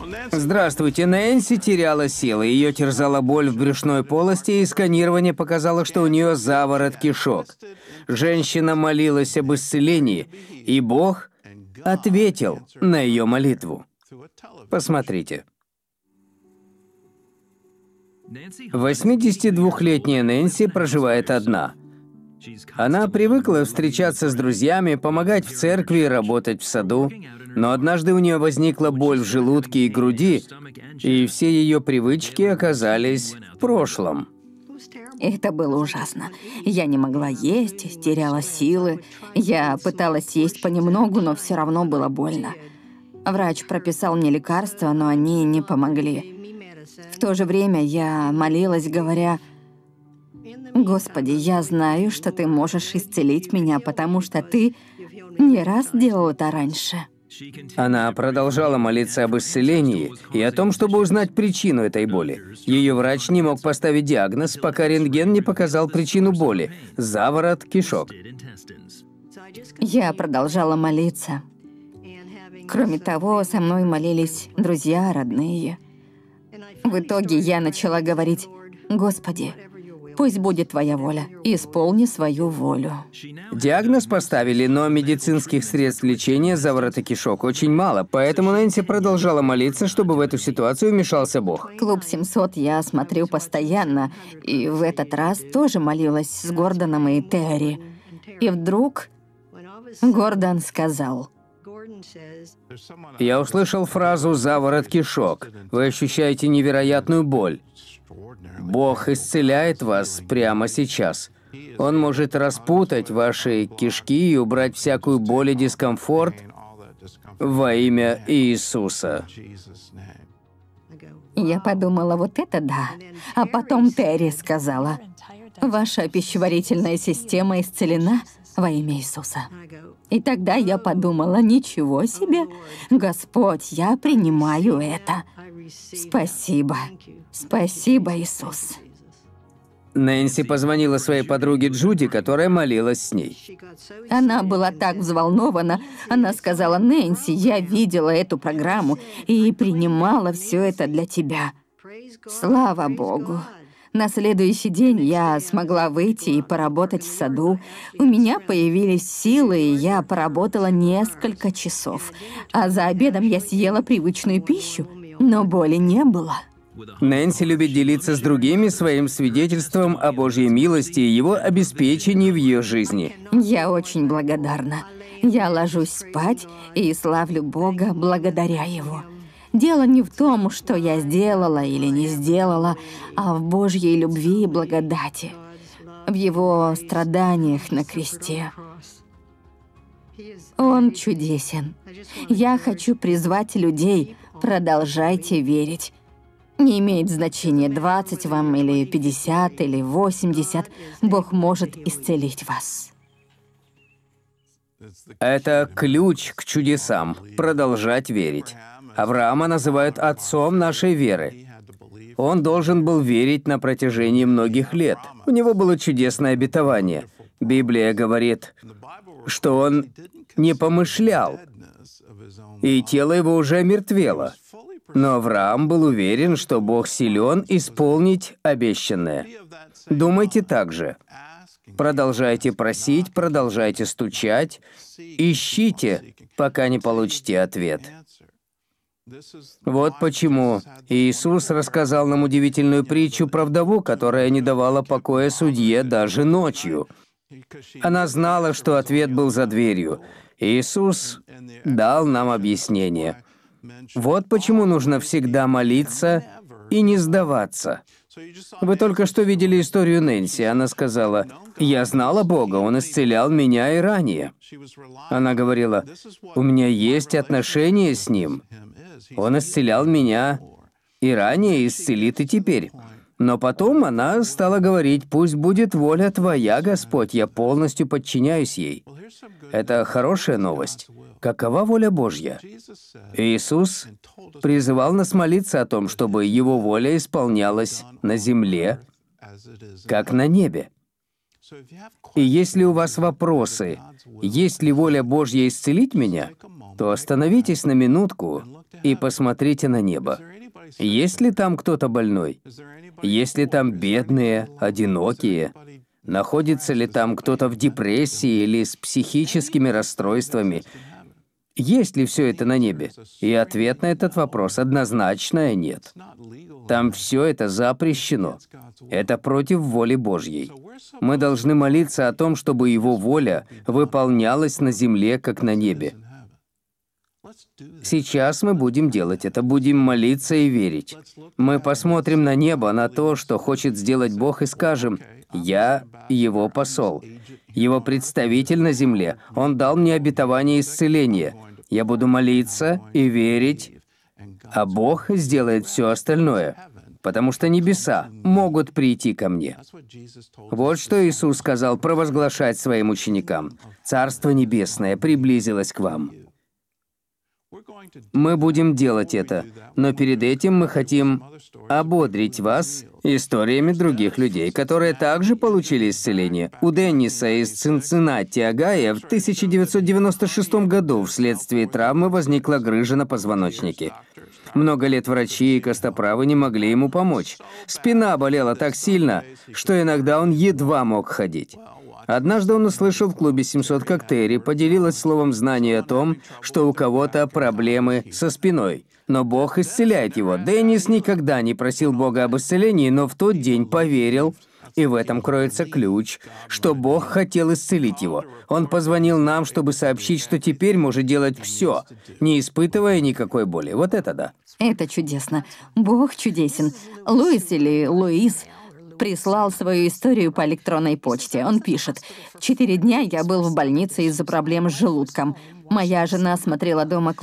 Здравствуйте. Нэнси теряла силы. Ее терзала боль в брюшной полости, и сканирование показало, что у нее заворот кишок. Женщина молилась об исцелении, и Бог ответил на ее молитву. Посмотрите. 82-летняя Нэнси проживает одна. Она привыкла встречаться с друзьями, помогать в церкви и работать в саду. Но однажды у нее возникла боль в желудке и груди, и все ее привычки оказались в прошлом. Это было ужасно. Я не могла есть, теряла силы. Я пыталась есть понемногу, но все равно было больно. Врач прописал мне лекарства, но они не помогли. В то же время я молилась, говоря: «Господи, я знаю, что Ты можешь исцелить меня, потому что Ты не раз делал это раньше». Она продолжала молиться об исцелении и о том, чтобы узнать причину этой боли. Ее врач не мог поставить диагноз, пока рентген не показал причину боли – заворот кишок. Я продолжала молиться. Кроме того, со мной молились друзья, родные. В итоге я начала говорить: «Господи, пусть будет Твоя воля, исполни свою волю». Диагноз поставили, но медицинских средств лечения заворота кишок очень мало, поэтому Нэнси продолжала молиться, чтобы в эту ситуацию вмешался Бог. Клуб 700 я смотрю постоянно, и в этот раз тоже молилась с Гордоном и Терри. И вдруг Гордон сказал: Я услышал фразу «заворот кишок». Вы ощущаете невероятную боль. Бог исцеляет вас прямо сейчас. Он может распутать ваши кишки и убрать всякую боль и дискомфорт во имя Иисуса. Я подумала: вот это да. А потом Терри сказала: «Ваша пищеварительная система исцелена во имя Иисуса». И тогда я подумала: ничего себе, Господь, я принимаю это. Спасибо. Спасибо, Иисус. Нэнси позвонила своей подруге Джуди, которая молилась с ней. Она была так взволнована. Она сказала: «Нэнси, я видела эту программу и принимала все это для тебя». Слава Богу. На следующий день я смогла выйти и поработать в саду. У меня появились силы, и я поработала несколько часов. А за обедом я съела привычную пищу, но боли не было. Нэнси любит делиться с другими своим свидетельством о Божьей милости и Его обеспечении в ее жизни. Я очень благодарна. Я ложусь спать и славлю Бога благодаря Его. Дело не в том, что я сделала или не сделала, а в Божьей любви и благодати, в Его страданиях на кресте. Он чудесен. Я хочу призвать людей: продолжайте верить. Не имеет значения, 20 вам или 50 или 80, Бог может исцелить вас. Это ключ к чудесам – продолжать верить. Авраама называют отцом нашей веры. Он должен был верить на протяжении многих лет. У него было чудесное обетование. Библия говорит, что он не помышлял, и тело его уже омертвело. Но Авраам был уверен, что Бог силен исполнить обещанное. Думайте так же. Продолжайте просить, продолжайте стучать, ищите, пока не получите ответ. Вот почему Иисус рассказал нам удивительную притчу про вдову, которая не давала покоя судье даже ночью. Она знала, что ответ был за дверью. Иисус дал нам объяснение. Вот почему нужно всегда молиться и не сдаваться. Вы только что видели историю Нэнси. Она сказала: «Я знала Бога, Он исцелял меня и ранее». Она говорила: «У меня есть отношения с Ним. Он исцелял меня и ранее, исцелит и теперь». Но потом она стала говорить: «Пусть будет воля Твоя, Господь, я полностью подчиняюсь ей». Это хорошая новость. Какова воля Божья? Иисус призывал нас молиться о том, чтобы Его воля исполнялась на земле, как на небе. И если у вас вопросы, есть ли воля Божья исцелить меня, то остановитесь на минутку и посмотрите на небо. Есть ли там кто-то больной? Есть ли там бедные, одинокие? Находится ли там кто-то в депрессии или с психическими расстройствами? Есть ли все это на небе? И ответ на этот вопрос однозначно нет. Там все это запрещено. Это против воли Божьей. Мы должны молиться о том, чтобы Его воля выполнялась на земле, как на небе. Сейчас мы будем делать это, будем молиться и верить. Мы посмотрим на небо, на то, что хочет сделать Бог, и скажем: «Я Его посол, Его представитель на земле. Он дал мне обетование исцеления. Я буду молиться и верить, а Бог сделает все остальное, потому что небеса могут прийти ко мне». Вот что Иисус сказал провозглашать своим ученикам: «Царство Небесное приблизилось к вам». Мы будем делать это, но перед этим мы хотим ободрить вас историями других людей, которые также получили исцеление. У Денниса из Цинциннати, Огайо, в 1996 году вследствие травмы возникла грыжа на позвоночнике. Много лет врачи и костоправы не могли ему помочь. Спина болела так сильно, что иногда он едва мог ходить. Однажды он услышал в клубе 700 как Терри поделилась словом знания о том, что у кого-то проблемы со спиной. Но Бог исцеляет его. Деннис никогда не просил Бога об исцелении, но в тот день поверил, и в этом кроется ключ, что Бог хотел исцелить его. Он позвонил нам, чтобы сообщить, что теперь может делать все, не испытывая никакой боли. Вот это да. Это чудесно. Бог чудесен. Луис или Луис прислал свою историю по электронной почте. Он пишет: «4 дня я был в больнице из-за проблем с желудком. Моя жена смотрела дома